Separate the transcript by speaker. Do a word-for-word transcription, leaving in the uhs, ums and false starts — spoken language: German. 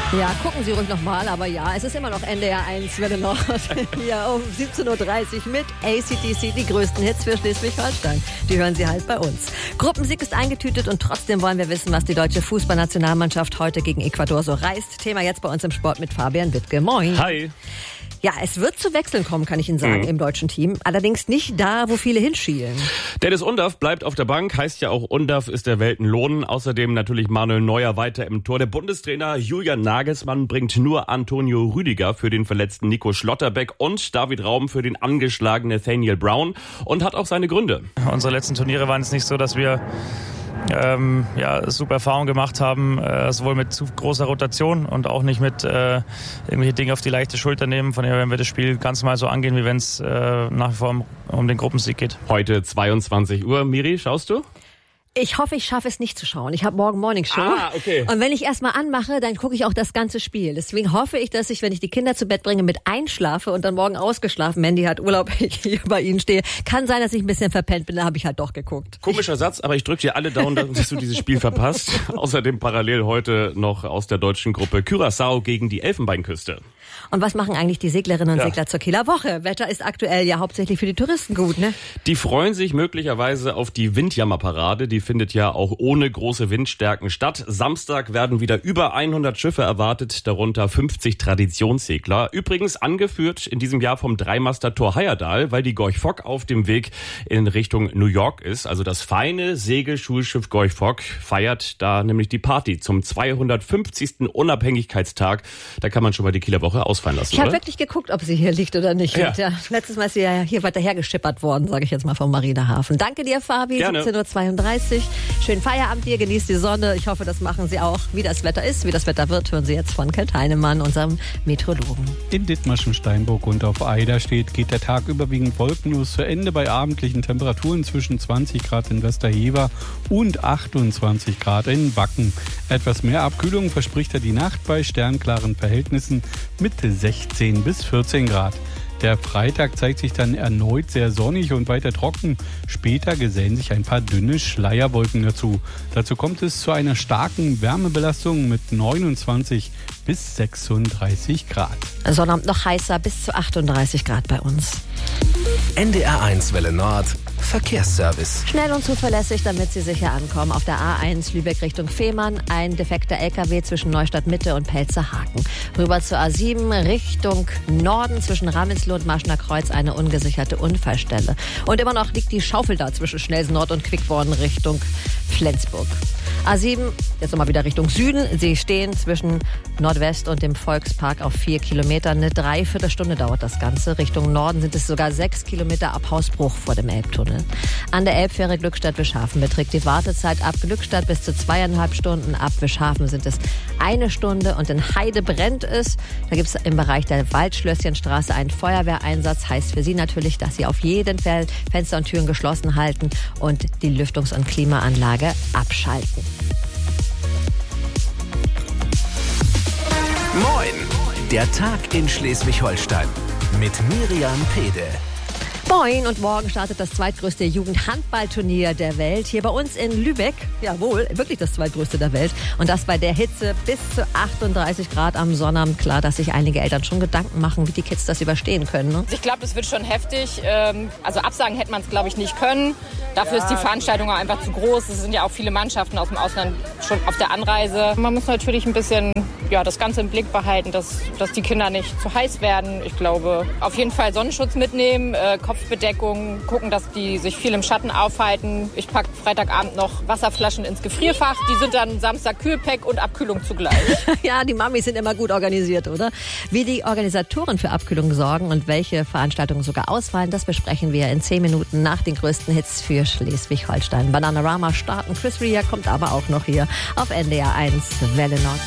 Speaker 1: Ja, gucken Sie ruhig nochmal, aber ja, es ist immer noch N D R eins Welle Nord. Hier um siebzehn Uhr dreißig mit A C D C, die größten Hits für Schleswig-Holstein. Die hören Sie halt bei uns. Gruppensieg ist eingetütet und trotzdem wollen wir wissen, was die deutsche Fußballnationalmannschaft heute gegen Ecuador so reißt. Thema jetzt bei uns im Sport mit Fabian Wittke. Moin.
Speaker 2: Hi.
Speaker 1: Ja, es wird zu Wechseln kommen, kann ich Ihnen sagen, mhm. im deutschen Team. Allerdings nicht da, wo viele hinschielen.
Speaker 2: Dennis Undaff bleibt auf der Bank, heißt ja auch Undaff ist der Weltenlohn. Außerdem natürlich Manuel Neuer weiter im Tor. Der Bundestrainer Julian Nagelsmann bringt nur Antonio Rüdiger für den verletzten Nico Schlotterbeck und David Raum für den angeschlagenen Nathaniel Brown und hat auch seine Gründe.
Speaker 3: Unsere letzten Turniere waren es nicht so, dass wir Ähm, ja, super Erfahrungen gemacht haben, äh, sowohl mit zu großer Rotation und auch nicht mit äh, irgendwelche Dinge auf die leichte Schulter nehmen. Von daher werden wir das Spiel ganz mal so angehen, wie wenn es äh, nach wie vor um, um den Gruppensieg geht.
Speaker 2: Heute zweiundzwanzig Uhr. Miri, schaust du?
Speaker 1: Ich hoffe, ich schaffe es nicht zu schauen. Ich habe morgen Morningshow.
Speaker 2: Ah, okay.
Speaker 1: Und wenn ich erstmal anmache, dann gucke ich auch das ganze Spiel. Deswegen hoffe ich, dass ich, wenn ich die Kinder zu Bett bringe, mit einschlafe und dann morgen ausgeschlafen, Mandy hat Urlaub, ich hier bei Ihnen stehe. Kann sein, dass ich ein bisschen verpennt bin, da habe ich halt doch geguckt.
Speaker 2: Komischer Satz, aber ich drücke dir alle Daumen, dass du dieses Spiel verpasst. Außerdem parallel heute noch aus der deutschen Gruppe Curaçao gegen die Elfenbeinküste.
Speaker 1: Und was machen eigentlich die Seglerinnen und
Speaker 2: ja.
Speaker 1: Segler zur Kieler Woche? Wetter ist aktuell ja hauptsächlich für die Touristen gut, ne?
Speaker 2: Die freuen sich möglicherweise auf die Windjammerparade. Die findet ja auch ohne große Windstärken statt. Samstag werden wieder über hundert Schiffe erwartet, darunter fünfzig Traditionssegler. Übrigens angeführt in diesem Jahr vom Dreimaster Thor Heyerdahl, weil die Gorch Fock auf dem Weg in Richtung New York ist. Also das feine Segelschulschiff Gorch Fock feiert da nämlich die Party zum zweihundertfünfzigsten Unabhängigkeitstag. Da kann man schon mal die Kieler Woche ausfallen lassen,
Speaker 1: Ich habe wirklich geguckt, ob sie hier liegt oder nicht.
Speaker 2: Ja.
Speaker 1: Ja, letztes Mal ist sie ja hier weiter hergeschippert worden, sage ich jetzt mal vom Marinehafen. Danke dir, Fabi.
Speaker 2: Gerne.
Speaker 1: siebzehn Uhr zweiunddreißig. Schönen Feierabend dir, genießt die Sonne. Ich hoffe, das machen Sie auch. Wie das Wetter ist, wie das Wetter wird, hören Sie jetzt von Kent Heinemann, unserem Meteorologen.
Speaker 4: In Dithmarschen, Steinburg und auf Eiderstedt geht der Tag überwiegend wolkenlos zu Ende bei abendlichen Temperaturen zwischen zwanzig Grad in Westerhever und achtundzwanzig Grad in Wacken. Etwas mehr Abkühlung verspricht er die Nacht bei sternklaren Verhältnissen mit sechzehn bis vierzehn Grad. Der Freitag zeigt sich dann erneut sehr sonnig und weiter trocken. Später gesellen sich ein paar dünne Schleierwolken dazu. Dazu kommt es zu einer starken Wärmebelastung mit neunundzwanzig bis sechsunddreißig Grad.
Speaker 1: Sonnabend noch heißer, bis zu achtunddreißig Grad bei uns.
Speaker 5: N D R eins Welle Nord Verkehrsservice.
Speaker 1: Schnell und zuverlässig, damit Sie sicher ankommen. Auf der A eins Lübeck Richtung Fehmarn ein defekter L K W zwischen Neustadt Mitte und Pelzerhaken. Rüber zur A sieben Richtung Norden zwischen Ramelsloh und Marschner Kreuz eine ungesicherte Unfallstelle. Und immer noch liegt die Schaufel da zwischen Schnelsen Nord und Quickborn Richtung Flensburg. A sieben, jetzt nochmal wieder Richtung Süden. Sie stehen zwischen Nordwest und dem Volkspark auf vier Kilometer. Eine Dreiviertelstunde dauert das Ganze. Richtung Norden sind es sogar sechs Kilometer ab Hausbruch vor dem Elbtunnel. An der Elbfähre Glückstadt-Wischhafen beträgt die Wartezeit ab Glückstadt bis zu zweieinhalb Stunden. Ab Wischhafen sind es eine Stunde und in Heide brennt es. Da gibt es im Bereich der Waldschlösschenstraße einen Feuerwehreinsatz. Heißt für Sie natürlich, dass Sie auf jeden Fall Fenster und Türen geschlossen halten und die Lüftungs- und Klimaanlage abschalten.
Speaker 5: Moin! Der Tag in Schleswig-Holstein mit Miriam Pede.
Speaker 1: Moin, und morgen startet das zweitgrößte Jugendhandballturnier der Welt hier bei uns in Lübeck. Jawohl, wirklich das zweitgrößte der Welt. Und das bei der Hitze bis zu achtunddreißig Grad am Sonnabend. Klar, dass sich einige Eltern schon Gedanken machen, wie die Kids das überstehen können. Ne?
Speaker 6: Ich glaube, das wird schon heftig. Also absagen hätte man es, glaube ich, nicht können. Dafür ist die Veranstaltung auch einfach zu groß. Es sind ja auch viele Mannschaften aus dem Ausland schon auf der Anreise. Man muss natürlich ein bisschen ja, das Ganze im Blick behalten, dass, dass die Kinder nicht zu heiß werden. Ich glaube, auf jeden Fall Sonnenschutz mitnehmen, äh, Kopfbedeckung, gucken, dass die sich viel im Schatten aufhalten. Ich packe Freitagabend noch Wasserflaschen ins Gefrierfach. Die sind dann Samstag Kühlpack und Abkühlung zugleich.
Speaker 1: Ja, die Mamis sind immer gut organisiert, oder? Wie die Organisatoren für Abkühlung sorgen und welche Veranstaltungen sogar ausfallen, das besprechen wir in zehn Minuten nach den größten Hits für Schleswig-Holstein. Bananarama starten. Chris Rea kommt aber auch noch hier auf N D R eins Welle Nord.